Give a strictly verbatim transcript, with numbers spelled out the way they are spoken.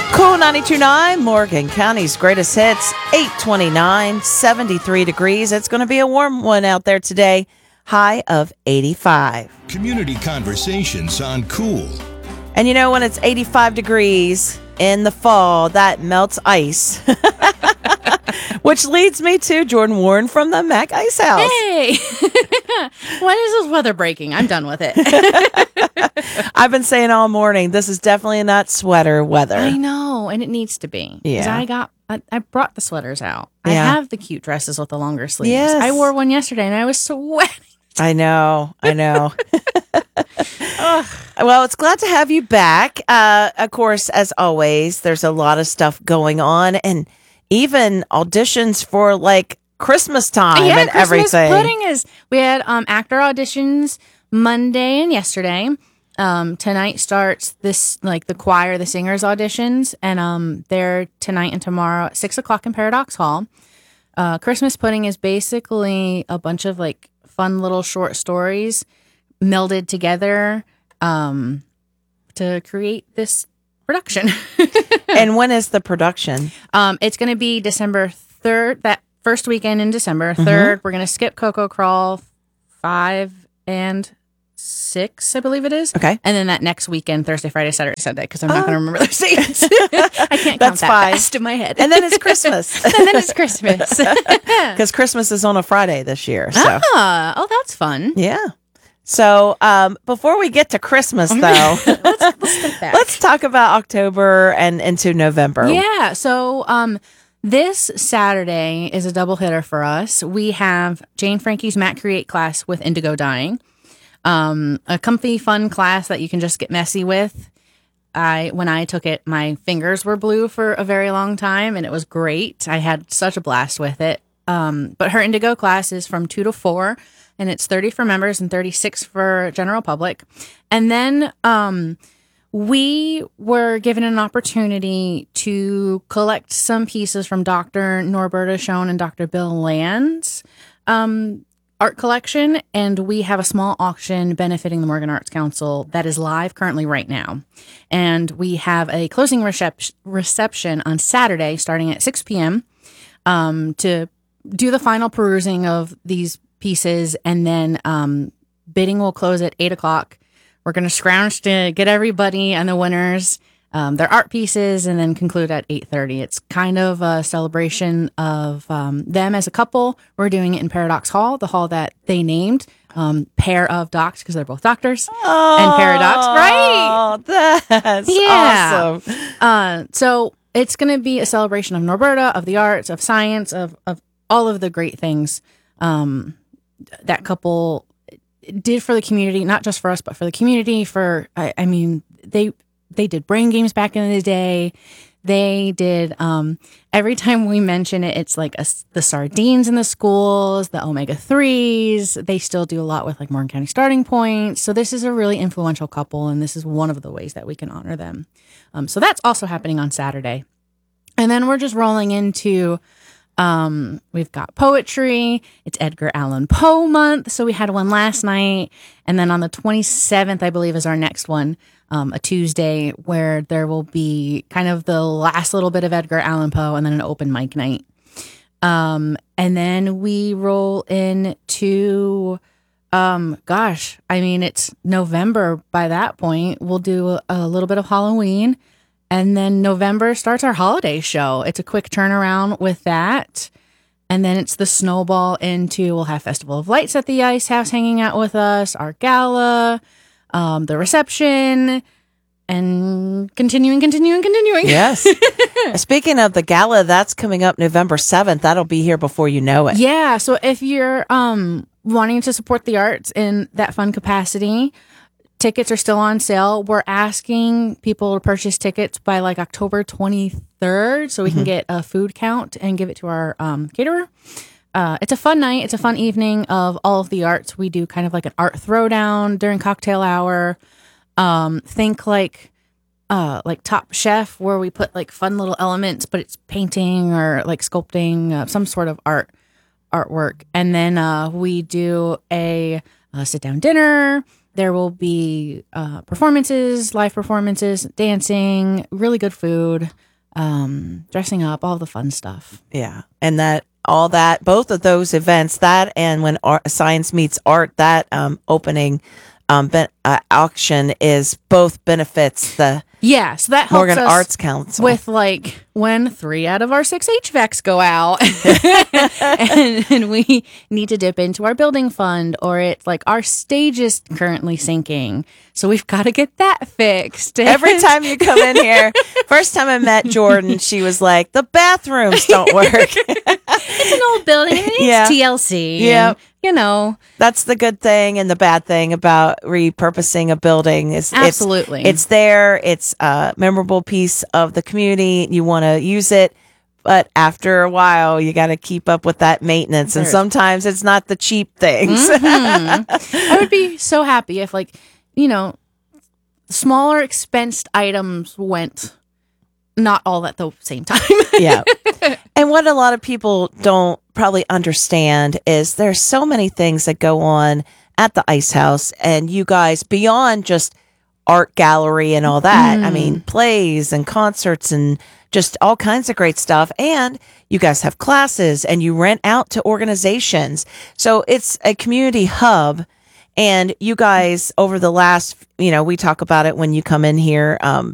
Cool ninety-two point nine, Morgan County's greatest hits, eight twenty-nine, seventy-three degrees. It's going to be a warm one out there today, high of eighty-five. Community conversations on Cool. And you know, when it's eighty-five degrees in the fall, that melts ice. Which leads me to Jordan Warren from the Mac Ice House. Hey! When is this weather breaking? I'm done with it. I've been saying all morning, this is definitely not sweater weather. I know, and it needs to be. 'Cause Yeah. I got, I, I brought the sweaters out. Yeah. I have the cute dresses with the longer sleeves. Yes. I wore one yesterday and I was sweating. I know, I know. Well, it's glad to have you back. Uh, of course, as always, there's a lot of stuff going on, and even auditions for like Christmas time yeah, and Christmas everything. pudding is. We had um, actor auditions Monday and yesterday. Um, tonight starts this like the choir, the singers auditions, and um, they're tonight and tomorrow at six o'clock in Paradox Hall. Uh, Christmas pudding is basically a bunch of like fun little short stories melded together um, to create this production. And when is the production? Um, it's going to be December third, that first weekend in December third. Mm-hmm. We're going to skip Cocoa Crawl five and six, I believe it is. Okay. And then that next weekend, Thursday, Friday, Saturday, Sunday, because I'm not Oh. going to remember those dates. I can't count That's that fine. fast in my head. And then it's Christmas. and then it's Christmas. Because Christmas is on a Friday this year. So. Ah, oh, that's fun. Yeah. So um, before we get to Christmas, though, let's, let's step back. let's talk about October and into November. Yeah. So um, this Saturday is a double hitter for us. We have Jane Frankie's Matte Create class with indigo dyeing. Um, a comfy, fun class that you can just get messy with. I when I took it, my fingers were blue for a very long time, and it was great. I had such a blast with it. Um, but her indigo class is from two to four, and it's thirty for members and thirty-six for general public. And then um, we were given an opportunity to collect some pieces from Doctor Norberta Schoen and Doctor Bill Land's um, art collection, and we have a small auction benefiting the Morgan Arts Council that is live currently right now. And we have a closing recep- reception on Saturday starting at six p.m. Um, to do the final perusing of these pieces, and then um, bidding will close at eight o'clock. We're going to scrounge to get everybody and the winners um, their art pieces, and then conclude at eight thirty. It's kind of a celebration of um, them as a couple. We're doing it in Paradox Hall, the hall that they named, um, Pair of Docs, because they're both doctors, Oh, and Paradox, right? That's Yeah. awesome. Uh, so it's going to be a celebration of Norberta, of the arts, of science, of, of all of the great things um, that couple did for the community, not just for us, but for the community. For, I, I mean, they they did brain games back in the day. They did, um, every time we mention it, it's like a, the sardines in the schools, the omega threes. They still do a lot with like Morgan County Starting Point. So this is a really influential couple, and this is one of the ways that we can honor them. Um, so that's also happening on Saturday. And then we're just rolling into, um, we've got poetry. It's Edgar Allan Poe month. So we had one last night. And then on the twenty-seventh, I believe, is our next one. Um, a Tuesday where there will be kind of the last little bit of Edgar Allan Poe, and then an open mic night. Um, and then we roll into, um, gosh, I mean, it's November by that point. We'll do a, a little bit of Halloween, and then November starts our holiday show. It's a quick turnaround with that. And then it's the snowball into, we'll have Festival of Lights at the Ice House hanging out with us, our gala, Um, the reception, and continuing, continuing, continuing. Yes. Speaking of the gala, that's coming up November seventh. That'll be here before you know it. Yeah. So if you're um, wanting to support the arts in that fun capacity, tickets are still on sale. We're asking people to purchase tickets by like October twenty-third so we mm-hmm. can get a food count and give it to our um, caterer. Uh, it's a fun night. It's a fun evening of all of the arts. We do kind of like an art throwdown during cocktail hour. Um, think like uh, like Top Chef, where we put like fun little elements, but it's painting or like sculpting, uh, some sort of art artwork. And then uh, we do a, a sit down dinner. There will be uh, performances, live performances, dancing, really good food, um, dressing up, all the fun stuff. Yeah. And that, all that, both of those events, that and when art, science meets art, that um, opening um, ben, uh, auction is both benefits the Yeah, so that helps Morgan us Arts Council with like when three out of our six H V A Cs go out and, and we need to dip into our building fund, or it's like our stage is currently sinking. So we've got to get that fixed. Every time you come in here, first time I met Jordan, she was like, the bathrooms don't work. It's an old building. It needs Yeah. T L C. Yeah. and, You know, That's the good thing and the bad thing about repurposing a building is Absolutely. it's, it's there. It's a memorable piece of the community. You want to use it, but after a while, you got to keep up with that maintenance. And There's- sometimes it's not the cheap things. I would be so happy if, like, you know, smaller expensed items went not all at the same time. Yeah. And what a lot of people don't probably understand is there's so many things that go on at the Ice House, and you guys, beyond just art gallery and all that, I mean, plays and concerts and just all kinds of great stuff. And you guys have classes and you rent out to organizations. So it's a community hub. And you guys, over the last, you know, we talk about it when you come in here, um,